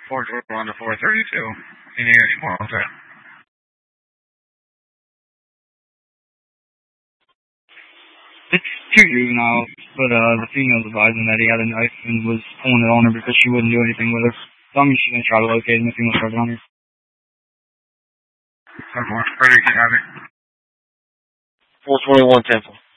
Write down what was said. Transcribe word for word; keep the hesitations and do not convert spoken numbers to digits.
four twenty-one to four thirty-two. Can you hear me more? Okay. It's two juveniles, but uh, the female's advising that he had a knife and was pulling it on her because she wouldn't do anything with her. So I'm just gonna try to locate him if he wants to start on her. Ten four. Ready, can have it. four twenty-one Temple.